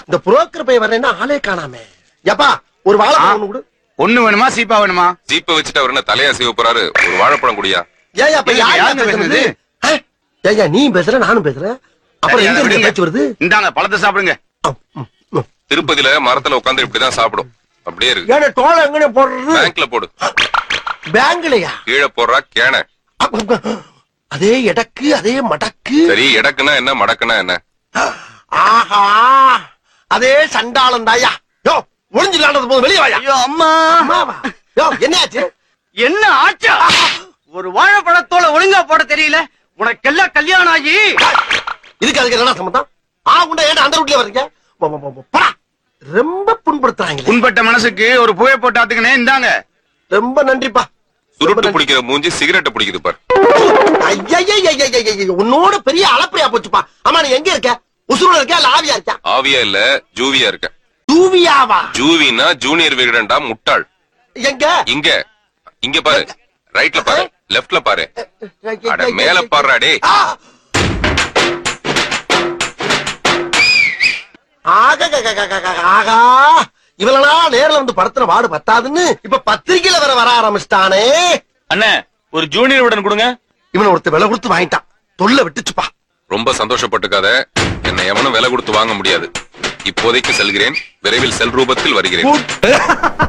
இந்த புரோக்கர் பையன் வர்றேன்னா ஆளே காணாமே. எப்பா ஒரு வாழைப்பழம் ஒண்ணு கொடு. ஒண்ணு வேணுமா சீப்பா வேணுமா? ஜீப்ப வச்சுட்டு அவர் என்ன தலையா செய்ய போறாரு? ஒரு வாழைப்பழம் குடியா. ஏன் அப்ப யாருங்க பேசுறது? ஏய்யா நீ பேசுற நானும் பேசுறேன். அப்புறம் எங்க இருந்து பேச்சு வருது? இந்தாங்க பழத்தை சாப்பிடுங்க. திருப்பதியில மரத்துல உட்கார்ந்து இப்படிதான் சாப்பிடும். அப்படியே இருக்கு. ஏன்னா தோலை எங்கனே போடுறது? பேங்க்ல போடு. பேங்க்லயா? கீழே போடுறா கேன. அதே எடக்கு அதே மடக்கு. சரி எடக்குனா என்ன மடக்குனா என்ன? ஆஹா அதே சண்டாளம் தாயா. யோ ஒளிஞ்சு விளையாடுறது போது வெளியே வாயா. ஐயோ அம்மா. அம்மாவா? யோ என்ன ஆச்சு? என்ன ஆச்சா? ஒரு வாழைப்பழத்தோல ஒழுங்கா போட தெரியல. உனக்கெல்லாம் கல்யாணம் ஆகி இதுக்கு அதுக்கு என்ன சம்பந்தம்? குண்டா ஏன்டா அந்த ரூட்லயே வர்றீங்க? போடா. ரொம்ப புண்படுத்துறாங்க. புண்பட்ட மனசுக்கு ஒரு புகை போட்டு ஆத்துக்கனே. இந்தாங்க. ரொம்ப நன்றிப்பா. சுருட்டு பிடிக்கிற மூஞ்சி சிகரெட் பிடிக்குது பாரு. உன்னோட பெரிய அளப்பரியா போச்சுப்பா. ஆமா நீ எங்க இருக்க? உசுரோட இருக்க இல்ல ஆவியா இருக்க? ஆவியா இல்ல ஜூவியா இருக்க. ஜூவியாவா? ஜூவினா ஜூனியர் விகடன்டா முட்டாள். எங்க? இங்க இங்க பாரு. ரைட்ல பாரு லெஃப்ட்ல பாரு. அட மேல பாருடா டேய். ஆகா இவளனா நேர்ல வந்து படத்துல வாடு பத்தாதுன்னு இப்ப பத்திரிகையில வர ஆரம்பிச்சிட்டானே. அண்ணே ஒரு ஜூனியர் விடன் கொடுங்க. இவனை ஒருத்த விலை கொடுத்து வாங்கிட்டான். தொல்லை விட்டுச்சுப்பா. ரொம்ப சந்தோஷப்பட்டுக்காத. என்னை எவனும் விலை கொடுத்து வாங்க முடியாது. இப்போதைக்கு செல்கிறேன். விரைவில் செல் ரூபத்தில் வருகிறேன்.